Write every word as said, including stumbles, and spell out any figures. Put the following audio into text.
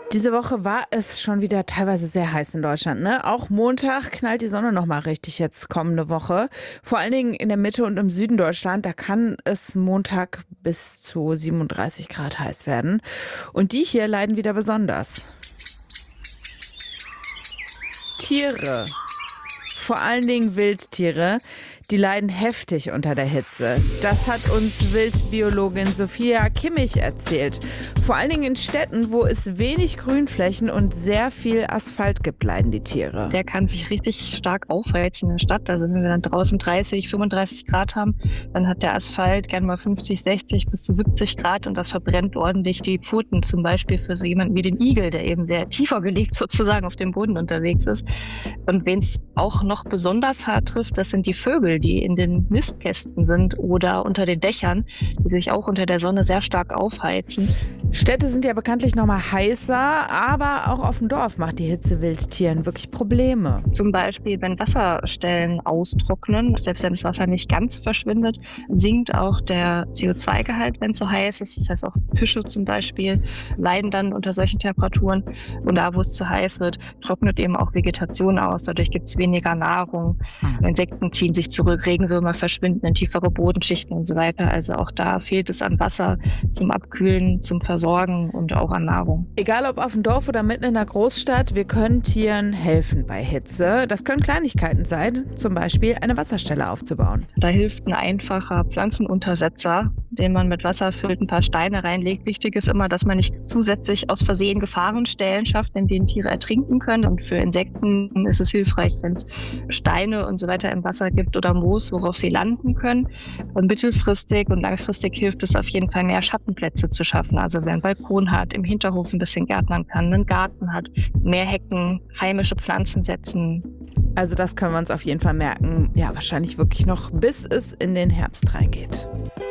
Diese Woche war es schon wieder teilweise sehr heiß in Deutschland, ne? Auch Montag knallt die Sonne noch mal richtig jetzt kommende Woche. Vor allen Dingen in der Mitte und im Süden Deutschland, da kann es Montag bis zu siebenunddreißig Grad heiß werden. Und die hier leiden wieder besonders. Tiere, vor allen Dingen Wildtiere, die leiden heftig unter der Hitze. Das hat uns Wildbiologin Sophia Kimmich erzählt. Vor allen Dingen in Städten, wo es wenig Grünflächen und sehr viel Asphalt gibt, leiden die Tiere. Der kann sich richtig stark aufheizen in der Stadt. Also wenn wir dann draußen dreißig, fünfunddreißig Grad haben, dann hat der Asphalt gerne mal fünfzig, sechzig bis zu siebzig Grad und das verbrennt ordentlich die Pfoten. Zum Beispiel für so jemanden wie den Igel, der eben sehr tiefer gelegt sozusagen auf dem Boden unterwegs ist. Und wen es auch noch besonders hart trifft, das sind die Vögel, die in den Nistkästen sind oder unter den Dächern, die sich auch unter der Sonne sehr stark aufheizen. Städte sind ja bekanntlich noch mal heißer, aber auch auf dem Dorf macht die Hitze Wildtieren wirklich Probleme. Zum Beispiel, wenn Wasserstellen austrocknen, selbst wenn das Wasser nicht ganz verschwindet, sinkt auch der C O zwei Gehalt, wenn es so heiß ist. Das heißt, auch Fische zum Beispiel leiden dann unter solchen Temperaturen. Und da, wo es zu heiß wird, trocknet eben auch Vegetation aus. Dadurch gibt es weniger Nahrung. Insekten ziehen sich zurück, Regenwürmer verschwinden in tiefere Bodenschichten und so weiter. Also auch da fehlt es an Wasser zum Abkühlen, zum Versorgen und auch an Nahrung. Egal ob auf dem Dorf oder mitten in der Großstadt, wir können Tieren helfen bei Hitze. Das können Kleinigkeiten sein, zum Beispiel eine Wasserstelle aufzubauen. Da hilft ein einfacher Pflanzenuntersetzer, den man mit Wasser füllt, ein paar Steine reinlegt. Wichtig ist immer, dass man nicht zusätzlich aus Versehen Gefahrenstellen schafft, in denen Tiere ertrinken können. Und für Insekten ist es hilfreich, wenn es Steine und so weiter im Wasser gibt oder Moos, worauf sie landen können. Und mittelfristig und langfristig hilft es auf jeden Fall, mehr Schattenplätze zu schaffen. Also wer einen Balkon hat, im Hinterhof ein bisschen gärtnern kann, einen Garten hat, mehr Hecken, heimische Pflanzen setzen. Also das können wir uns auf jeden Fall merken. Ja, wahrscheinlich wirklich noch, bis es in den Herbst reingeht.